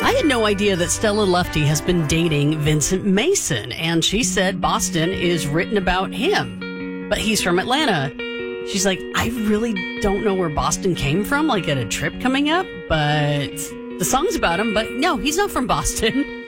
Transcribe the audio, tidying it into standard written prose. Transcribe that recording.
I had no idea that Stella Lefty has been dating Vincent Mason, and she said Boston is written about him, but he's from Atlanta. She's like, I really don't know where Boston came from, like at a trip coming up, but the song's about him, but no, he's not from Boston.